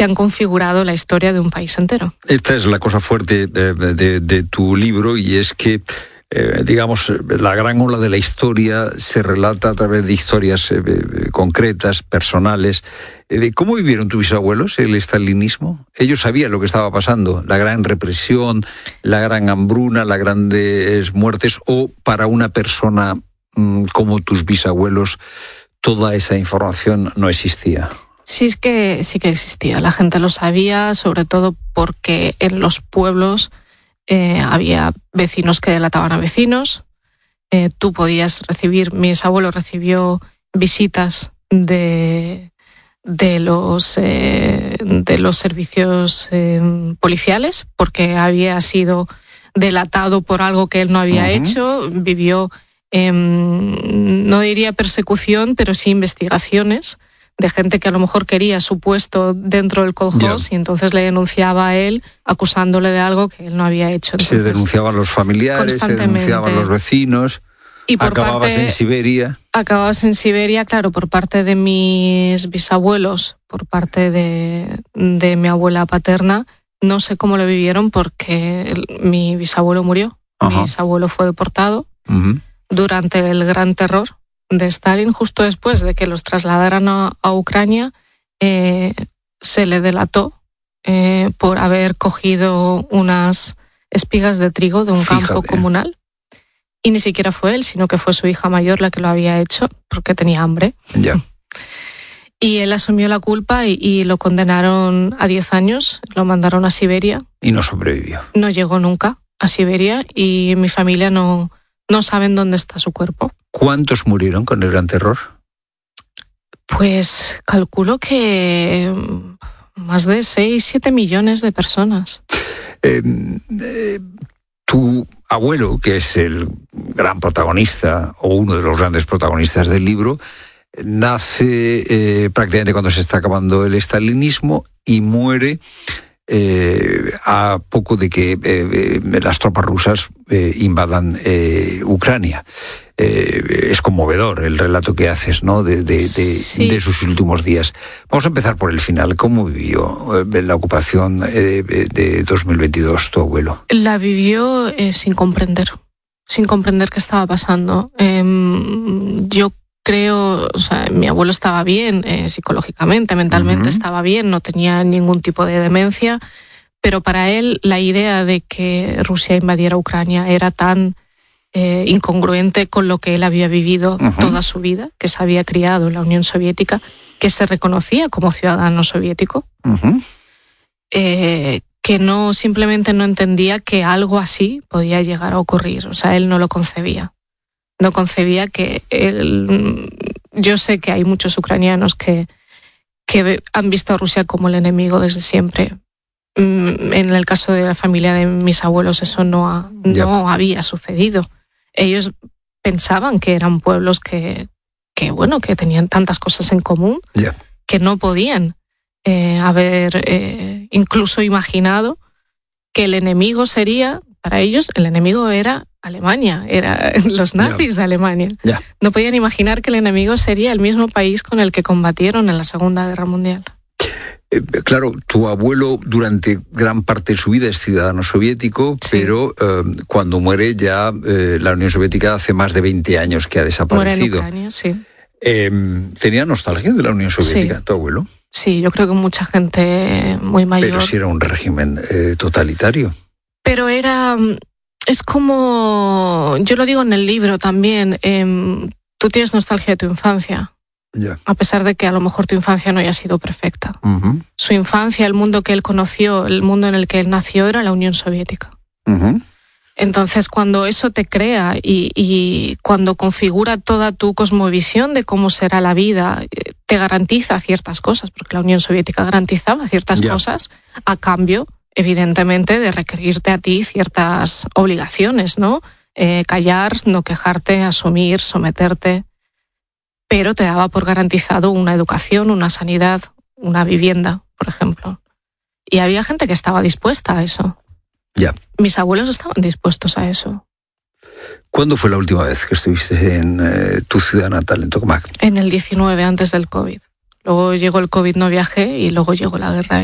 han configurado la historia de un país entero. Esta es la cosa fuerte de tu libro, y es que digamos, la gran ola de la historia se relata a través de historias concretas, personales. ¿Cómo vivieron tus bisabuelos el estalinismo? Ellos sabían lo que estaba pasando, la gran represión, la gran hambruna, las grandes muertes, o para una persona como tus bisabuelos toda esa información no existía. Sí que existía, la gente lo sabía, sobre todo porque en los pueblos había vecinos que delataban a vecinos. Tú podías recibir, mi bisabuelo recibió visitas de los servicios policiales, porque había sido delatado por algo que él no había hecho. Vivió, no diría persecución, pero sí investigaciones de gente que a lo mejor quería su puesto dentro del kolkhoz, y entonces le denunciaba a él acusándole de algo que él no había hecho. Entonces, se denunciaban los familiares, se denunciaban los vecinos, y acababas en Siberia. Acababas en Siberia, claro, por parte de mis bisabuelos, por parte de mi abuela paterna. No sé cómo lo vivieron porque mi bisabuelo murió. Mi bisabuelo fue deportado durante el Gran Terror de Stalin, justo después de que los trasladaran a Ucrania. Se le delató por haber cogido unas espigas de trigo de un campo comunal, y ni siquiera fue él, sino que fue su hija mayor la que lo había hecho porque tenía hambre. Y él asumió la culpa y lo condenaron a 10 años, lo mandaron a Siberia. Y no sobrevivió. No llegó nunca a Siberia, y mi familia no saben dónde está su cuerpo. ¿Cuántos murieron con el Gran Terror? Pues calculo que más de 6-7 millones de personas. Tu abuelo, que es el gran protagonista, o uno de los grandes protagonistas del libro, nace prácticamente cuando se está acabando el estalinismo y muere a poco de que las tropas rusas invadan Ucrania. Es conmovedor el relato que haces, ¿no? de sus últimos días. Vamos a empezar por el final. ¿Cómo vivió la ocupación de 2022 tu abuelo? La vivió sin comprender qué estaba pasando. Yo creo, o sea, mi abuelo estaba bien psicológicamente, mentalmente estaba bien, no tenía ningún tipo de demencia, pero para él la idea de que Rusia invadiera Ucrania era tan incongruente con lo que él había vivido toda su vida, que se había criado en la Unión Soviética, que se reconocía como ciudadano soviético, que simplemente no entendía que algo así podía llegar a ocurrir. O sea, él no lo concebía. No concebía que yo sé que hay muchos ucranianos que han visto a Rusia como el enemigo desde siempre. En el caso de la familia de mis abuelos eso no había sucedido. Ellos pensaban que eran pueblos que tenían tantas cosas en común, que no podían haber incluso imaginado que el enemigo sería, para ellos, el enemigo era Alemania, eran los nazis de Alemania. No podían imaginar que el enemigo sería el mismo país con el que combatieron en la Segunda Guerra Mundial. Claro, tu abuelo durante gran parte de su vida es ciudadano soviético, pero cuando muere ya la Unión Soviética hace más de 20 años que ha desaparecido. Muere en Ucrania, sí. ¿Tenía nostalgia de la Unión Soviética, tu abuelo? Sí, yo creo que mucha gente muy mayor. Pero sí era un régimen totalitario. Pero es como, yo lo digo en el libro también, tú tienes nostalgia de tu infancia. A pesar de que a lo mejor tu infancia no haya sido perfecta. Su infancia, el mundo que él conoció, el mundo en el que él nació era la Unión Soviética. Entonces, cuando eso te crea y cuando configura toda tu cosmovisión de cómo será la vida, te garantiza ciertas cosas, porque la Unión Soviética garantizaba ciertas cosas a cambio, evidentemente, de requerirte a ti ciertas obligaciones, ¿no? Callar, no quejarte, asumir, someterte. Pero te daba por garantizado una educación, una sanidad, una vivienda, por ejemplo. Y había gente que estaba dispuesta a eso. Mis abuelos estaban dispuestos a eso. ¿Cuándo fue la última vez que estuviste en tu ciudad natal, en Tokmak? En el 19, antes del COVID. Luego llegó el COVID, no viajé, y luego llegó la guerra.